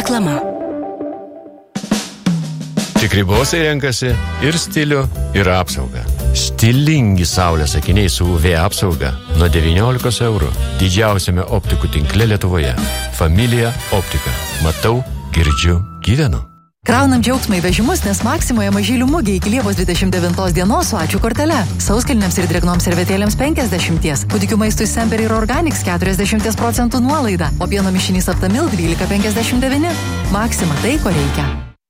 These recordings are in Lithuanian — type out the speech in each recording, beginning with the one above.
Reklama. Tikri bosai renkasi ir stilių, ir apsaugą. Stilingi saulės akiniai su UV apsauga nuo 19 eurų. Didžiausiame optikų tinkle Lietuvoje. Familija Optika. Matau, girdžiu, gyvenu. Kraunam džiaugsmą į vežimus, nes Maksimoje mažylių mugė iki Liepos 29 dienos su ačiū kortele. Sauskelniams ir drėgnoms servetėlėms 50, kūdikių maistui Semper ir Organics 40% nuolaida, o pieno mišinys Aptamil 12,59. Maksima tai, ko reikia.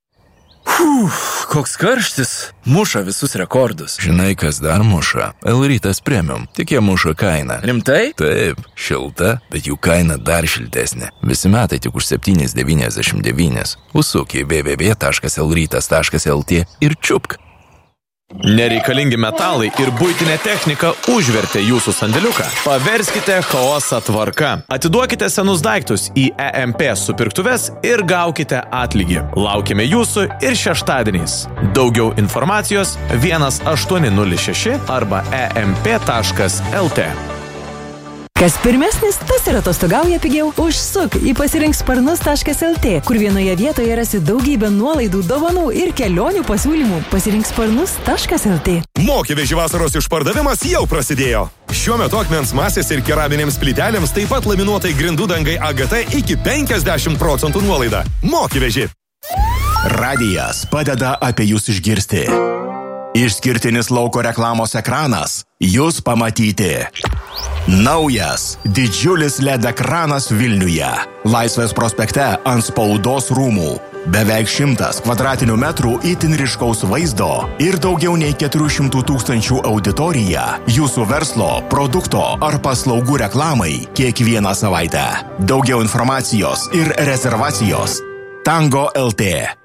Koks karštis. Muša visus rekordus. Žinai, kas dar muša? L-Rytas Premium. Tik jie muša kainą. Rimtai? Taip, šilta, bet jų kaina dar šiltesnė. Visi metai tik už 7,99. Užsuk į www.lrytas.lt ir čiupk. Nereikalingi metalai ir buitinė technika užvertė jūsų sandėliuką. Paverskite chaosą tvarka. Atiduokite senus daiktus į EMP supirktuves ir gaukite atlygį. Laukime jūsų ir šeštadieniais. Daugiau informacijos 1806 arba emp.lt. Kas pirmesnis, tas ir atostogauja pigiau. Užsuk į pasirinksparnus.lt, kur vienoje vietoje rasi daugybę nuolaidų, dovanų ir kelionių pasiūlymų. Pasirinksparnus.lt. Mokyveži vasaros išpardavimas jau prasidėjo. Šiuo metu akmens masės ir keraminėms plytelėms, taip pat laminuotai grindų dangai AGT iki 50% nuolaida. Mokyveži. Radijas padeda apie jūs išgirsti. Išskirtinis lauko reklamos ekranas. Jūs pamatyti. Naujas, didžiulis LED ekranas Vilniuje. Laisvės prospekte ant spaudos rūmų. Beveik 100 kvadratinių metrų itin ryškaus vaizdo ir daugiau nei 400 000 auditorija jūsų verslo, produkto ar paslaugų reklamai kiekvieną savaitę. Daugiau informacijos ir rezervacijos Tango LT.